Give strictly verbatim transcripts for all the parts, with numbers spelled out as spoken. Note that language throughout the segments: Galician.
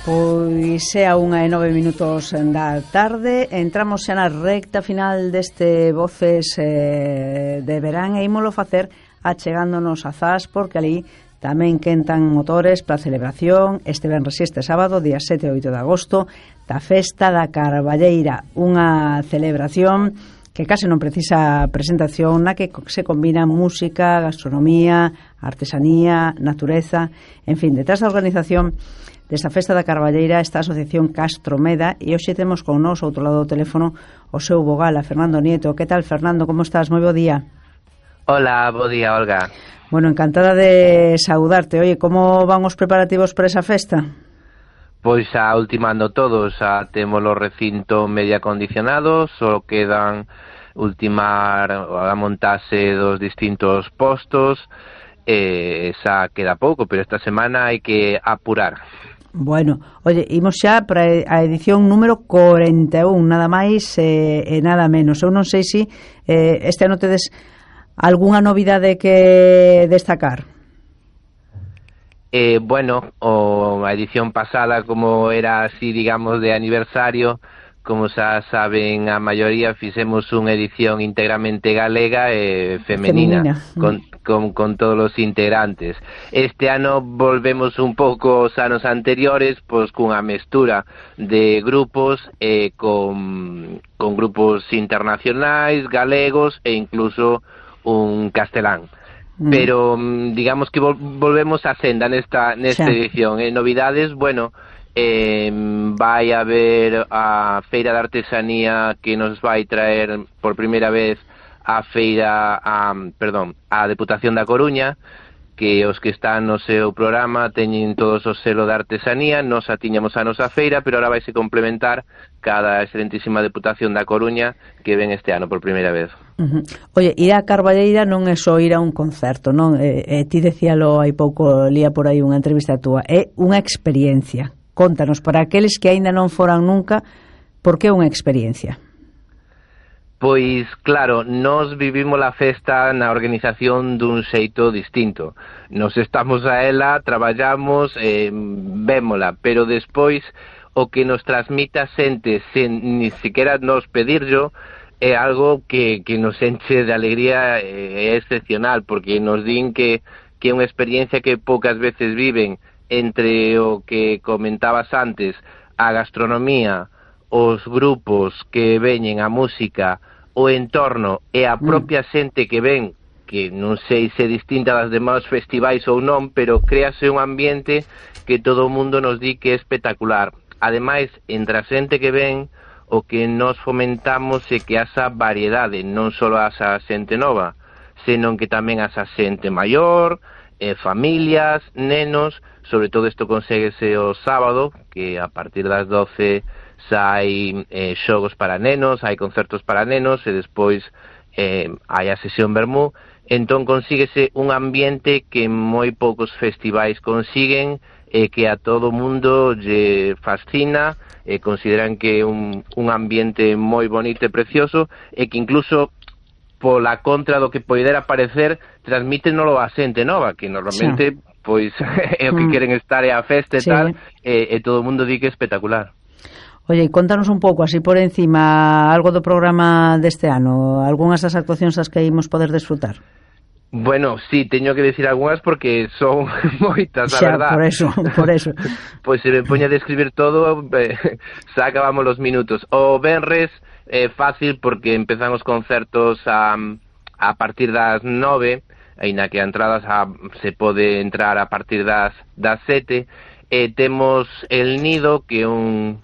Pois é a unha e nove minutos da tarde. Entramos xa na recta final deste Voces eh, de verán e ímolo facer achegándonos a Zas, porque ali tamén quentan motores para a celebración este venres e este sábado, día sete e oito de agosto, da Festa da Carballeira, unha celebración que case non precisa presentación, na que se combina música, gastronomía, artesanía, natureza, en fin, detrás da organización desta Festa da Carballeira está a Asociación Castromeda e hoxe temos con nós, outro lado do teléfono, o seu vogal, a Fernando Nieto. Que tal, Fernando? Como estás? Moi bo día. Hola, bo día, Olga. Bueno, encantada de saudarte. Oye, como van os preparativos para esa festa? Pois a ultimando todos, a temos o recinto medio acondicionado, só quedan ultimar a montarse dos distintos postos, e xa queda pouco, pero esta semana hai que apurar. Bueno, oye, imos xa para a edición número cuarenta e un, nada máis e, e nada menos. Eu non sei se eh, este ano tedes algunha novidade que destacar. Eh, bueno, o, a edición pasada, como era así, digamos, de aniversario, como xa saben a maioría, fixemos unha edición íntegramente galega e femenina, femenina. Con, con, con todos os integrantes. Este ano volvemos un pouco aos anos anteriores, pois cunha mestura de grupos eh, con, con grupos internacionais, galegos e incluso un castelán. Mm. Pero digamos que vol volvemos a senda nesta, nesta sí. edición. Eh, novidades, bueno... Eh, vai haber a Feira de Artesanía que nos vai traer por primeira vez a feira a, perdón, a Deputación da Coruña, que os que están no seu programa teñen todos o selo de artesanía. Nos a tiñamos a nosa feira, pero ahora vaise complementar cada excelentísima Deputación da Coruña que ven este ano por primeira vez. Uh-huh. Oye, ir a Carballeira non é só ir a un concerto, non? Eh, eh, ti decíalo hai pouco, lía por aí unha entrevista túa, é unha experiencia. Contanos, para aqueles que aínda non foran nunca, por que unha experiencia? Pois, claro, nós vivimos a festa na organización dun xeito distinto. Nos estamos a ela, traballamos, eh, vémola, pero despois o que nos transmite a xente sen ni siquiera nos pedirlo é algo que, que nos enche de alegría, é excepcional, porque nos din que, que é unha experiencia que poucas veces viven entre o que comentabas antes, a gastronomía, os grupos que veñen, a música, o entorno e a propia xente que ven, que non sei se é distinta das demais festivais ou non, pero créase un ambiente que todo o mundo nos di que é espectacular. Ademais, entre a xente que ven, o que nos fomentamos é que asa variedade, non só asa xente nova, senón que tamén asa xente maior, eh, familias, nenos. Sobre todo isto conseguese o sábado, que a partir das doce xa hai eh, xogos para nenos, hai concertos para nenos e despois eh, hai a sesión vermú. Entón consíguese un ambiente que moi poucos festivais consiguen e que a todo mundo lle fascina e consideran que é un, un ambiente moi bonito e precioso e que incluso pola contra do que poidera parecer transmítenolo a xente nova, que normalmente... Sí. Pois é o que queren estar é a festa e sí. tal, e, e todo o mundo di que é espectacular. Oye, contanos un pouco, así por encima, algo do programa deste ano, algunhas das actuacións as que imos poder desfrutar. Bueno, sí, teño que decir algunhas porque son moitas, a xa, verdad. por eso, por eso. Pois se me poña a describir todo, eh, xa acabamos los minutos. O venres é eh, fácil porque empezan os concertos a, a partir das nove, aínda que a entradas a, se pode entrar a partir das, das sete, e temos El Nido, que é un,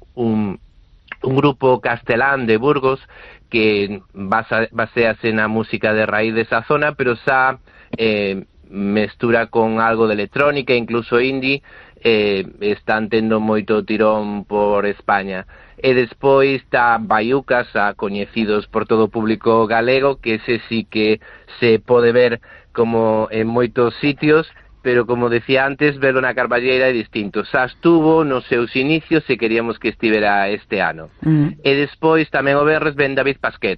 un, un grupo castelán de Burgos, que basa, basease na música de raíz desa zona, pero xa eh, mestura con algo de electrónica, incluso indie, eh, están tendo moito tirón por España. E despois está Baiucas, a coñecidos por todo o público galego, que ese sí que se pode ver como en moitos sitios, pero como decía antes, verlo na Carballeira é distinto. Xa estuvo nos seus inicios e queríamos que estivera este ano. Mm. E despois tamén o venres ven David Pasquet,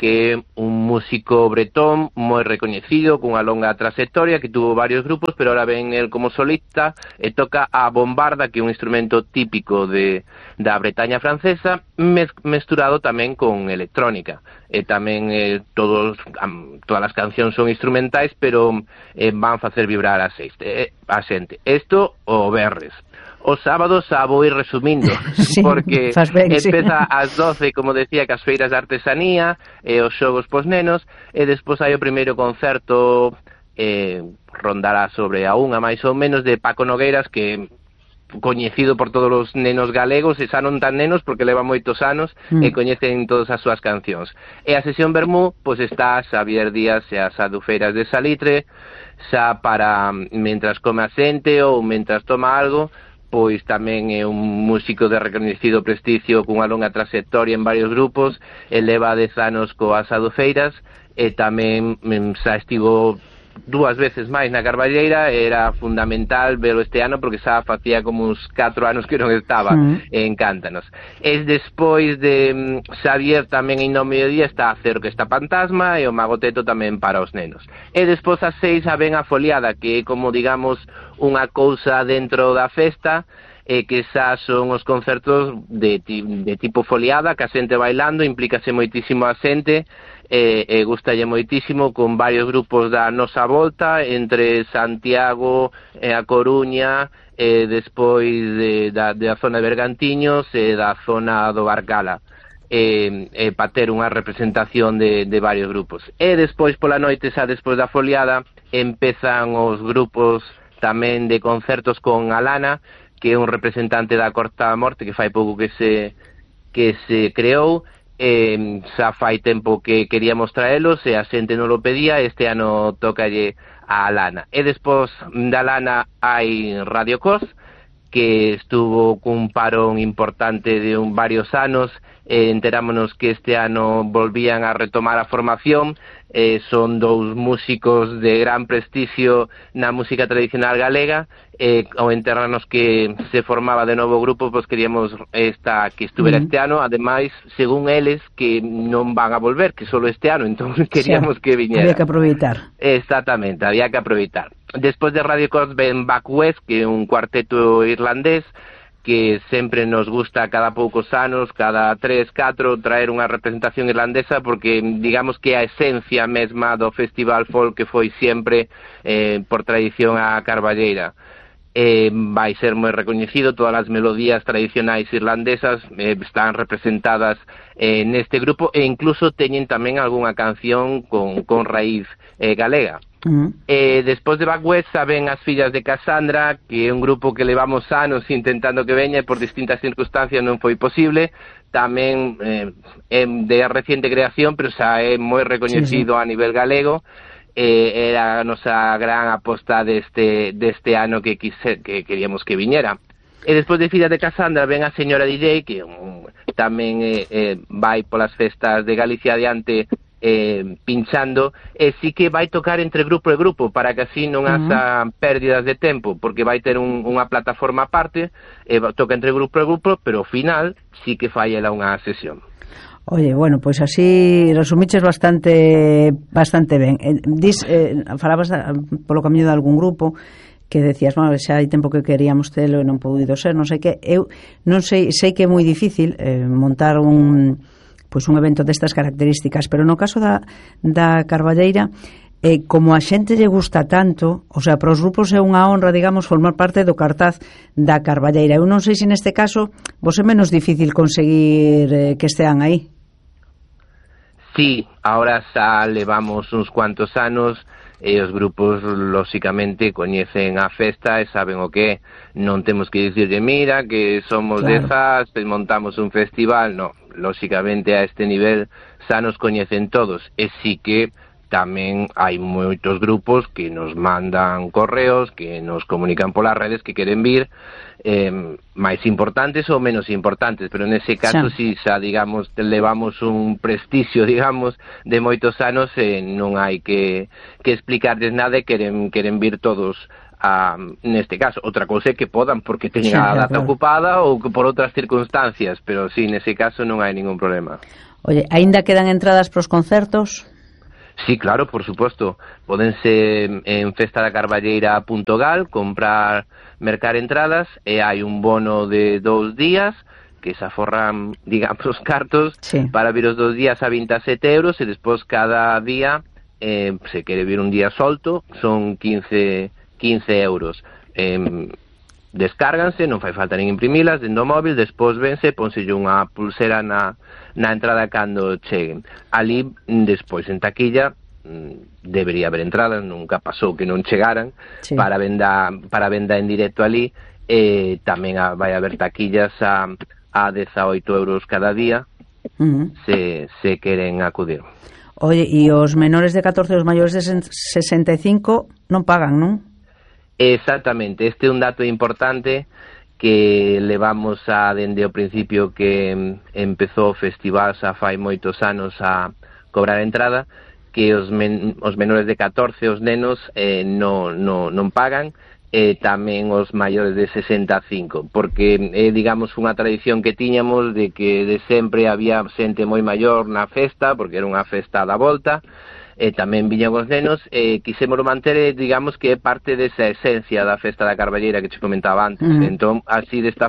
que é un músico bretón moi recoñecido, cunha longa trayectoria, que tuvo varios grupos, pero ahora ven el como solista e toca a bombarda, que é un instrumento típico de da Bretaña francesa, mez, mesturado tamén con electrónica. E tamén eh, todos um, todas as cancións son instrumentais, pero eh, van facer vibrar a, seis, eh, a xente. Isto o berres. Os sábados xa vou ir resumindo, sí, porque ben, empeza sí. ás doce, como decía, que as feiras de artesanía e os xogos pos nenos, e despois hai o primeiro concerto, eh, rondará sobre a unha máis ou menos, de Paco Nogueiras, que coñecido por todos os nenos galegos, e xa non tan nenos porque leva moitos anos, mm. e coñecen todas as súas cancións. E a sesión Vermú, pois está Xavier Díaz e as adufeiras de Salitre, xa para mentras come a xente ou mentras toma algo, pois tamén é un músico de recoñecido prestigio cunha longa trayectoria en varios grupos, e leva dez anos coas adufeiras, e tamén xa estivo dúas veces máis na Carballeira. Era fundamental velo este ano porque xa facía como uns catro anos que non estaba, mm. en Cántanos. E despois de Xavier tamén en no mediodía está a Orquesta Fantasma e o Magoteto tamén para os nenos. E despois ás seis a ven a Foliada, que é como, digamos, unha cousa dentro da festa, e que xa son os concertos de, de tipo foliada, que a xente bailando, implícase moitísimo a xente, e, e gustalle moitísimo, con varios grupos da nosa volta, entre Santiago e a Coruña, e despois de, da, da zona de Bergantiños e da zona do Barcala, e, e para ter unha representación de, de varios grupos. E despois pola noite, xa despois da foliada, empezan os grupos tamén de concertos con Alana, que é un representante da Corta Morte, que fai pouco que se que se creou, eh, xa fai tempo que queríamos traelos e a xente non lo pedía. Este ano tócalle a Alana. E despois da Alana hai Radio Cos, que estuvo cun parón importante de un varios anos, e enterámonos que este ano volvían a retomar a formación. Eh, son dous músicos de gran prestigio na música tradicional galega, e ao enterarnos que se formaba de novo grupo, pois queríamos esta que estuvera uh-huh. este ano. Ademais, según eles, que non van a volver, que solo este ano, entón queríamos sí, que viñera. Había que aproveitar. Exactamente, había que aproveitar. Despois de Radio Cos ven Back West, que é un cuarteto irlandés, que sempre nos gusta cada poucos anos, cada tres, catro, traer unha representación irlandesa, porque digamos que a esencia mesma do Festival Folk, que foi sempre eh, por tradición a Carballeira, eh, vai ser moi recoñecido. Todas as melodías tradicionais irlandesas eh, están representadas eh, neste grupo, e incluso teñen tamén algunha canción con, con raíz eh, galega. Uh-huh. E despois de Back West saben as Fillas de Cassandra, que é un grupo que levamos anos intentando que veña e por distintas circunstancias non foi posible. Tamén eh, é de reciente creación, pero xa é moi recoñecido sí, sí. a nivel galego. Eh, era a nosa gran aposta deste, deste ano que, quise, que queríamos que viñera. E despois de Fillas de Cassandra ven a Señora D J, que um, tamén eh, eh, vai polas festas de Galicia adiante eh, pinchando, e sí que vai tocar entre grupo e grupo, para que así non haxa uh-huh. pérdidas de tempo, porque vai ter un, unha plataforma aparte, e toca entre grupo e grupo, pero ao final sí que fai ela unha sesión. Oye, bueno, pois pues así resumiches bastante bastante ben. Eh, dis, eh, falabas da, polo camiño de algún grupo que decías, bueno, xa hai tempo que queríamos telo e non podido ser, non sei que. Eu non sei, sei que é moi difícil eh, montar un pois un evento destas características, pero no caso da, da Carballeira, eh, como a xente lle gusta tanto, o sea, para os grupos é unha honra, digamos, formar parte do cartaz da Carballeira. Eu non sei se neste caso vos é menos difícil conseguir eh, que estean aí. Sí, ahora xa levamos uns cuantos anos, e os grupos lóxicamente coñecen a festa e saben o que. Non temos que dicirle, mira, que somos claro. dezas, montamos un festival. No, lóxicamente a este nivel xa nos coñecen todos, e sí que tamén hai moitos grupos que nos mandan correos, que nos comunican polas redes que queren vir, eh, máis importantes ou menos importantes, pero nese caso si xa, digamos, levamos un prestixio, digamos, de moitos anos, e non hai que, que explicarles nada, e queren, queren vir todos a, neste caso. Outra cousa é que podan porque teñen sí, a data claro. ocupada, ou que por outras circunstancias, pero si, sí, nese caso non hai ningún problema. Oye, aínda quedan entradas pros concertos? Sí, claro, por suposto. Pódense en festa da carballeira punto gal comprar, mercar entradas, e hai un bono de dous días que se aforran, digamos, os cartos, sí, para vir os dous días a veintesete euros, e despois cada día, eh, se quere vir un día solto, son quince euros. Eh, descárganse, non fai falta nin imprimilas, dentro do móvil, despois vense, pónselle unha pulsera na, na entrada cando cheguen. Ali, despois, en taquilla, debería haber entradas, nunca pasou que non chegaran, sí, para venda, para venda en directo ali, e tamén a, vai haber taquillas a, a dezaoito euros cada día, uh-huh, se, se queren acudir. Oye, e os menores de catorce e os maiores de sesenta e cinco non pagan, non? Exactamente, este é un dato importante que levamos a dende o principio que empezou o festival xa fai moitos anos a cobrar a entrada, que os, men os menores de catorce, os nenos, eh, no, no, non pagan, e tamén os maiores de sesenta e cinco, porque é, eh, digamos, unha tradición que tiñamos de que de sempre había xente moi maior na festa, porque era unha festa da volta, e tamén viñan os nenos, e quisemos manter, digamos, que é parte desa esencia da festa da carballeira que che comentaba antes. Uh-huh. Entón, así desta